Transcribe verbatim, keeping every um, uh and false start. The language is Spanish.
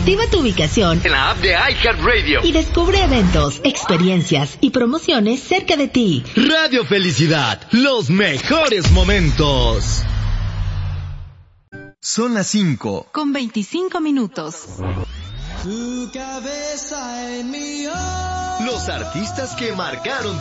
Activa tu ubicación en la app de iHeartRadio y descubre eventos, experiencias y promociones cerca de ti. Radio Felicidad, los mejores momentos. Son las cinco con veinticinco minutos. Tu cabeza en mi ojo. Los artistas que marcaron